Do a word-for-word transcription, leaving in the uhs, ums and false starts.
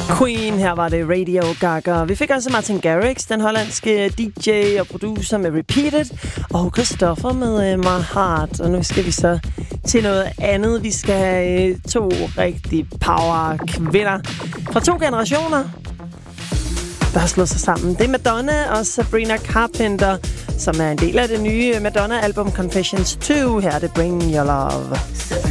Queen, her var det Radio Gaga. Vi fik også Martin Garrix, den hollandske D J og producer med Repeated, og Christoffer med uh, My Heart. Og nu skal vi så til noget andet. Vi skal have uh, to rigtig power kvinder fra to generationer, der har slået sig sammen. Det er Madonna og Sabrina Carpenter, som er en del af det nye Madonna-album Confessions to. Her er det Bring Your Love.